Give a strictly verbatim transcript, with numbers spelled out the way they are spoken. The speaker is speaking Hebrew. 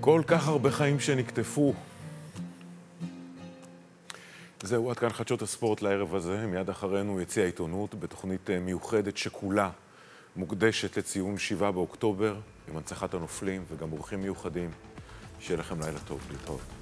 כל כך הרבה חיים שנקטפו. זהו, עד כאן חדשות הספורט לערב הזה. מיד אחרינו יציע העיתונות בתוכנית מיוחדת שכולה מוקדשת לציון שבעה באוקטובר, עם הנצחת הנופלים וגם אורחים מיוחדים. שיהיה לכם לילה טוב, להתראות.